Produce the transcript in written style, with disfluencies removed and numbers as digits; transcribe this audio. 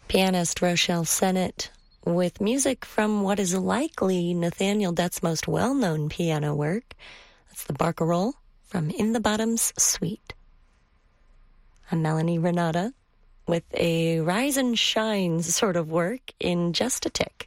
Pianist Rochelle Sennett with music from what is likely Nathaniel Dett's most well-known piano work. That's the Barcarolle from In the Bottom's Suite. I'm Melanie Renata with a Rise and Shine sort of work in Just a Tick.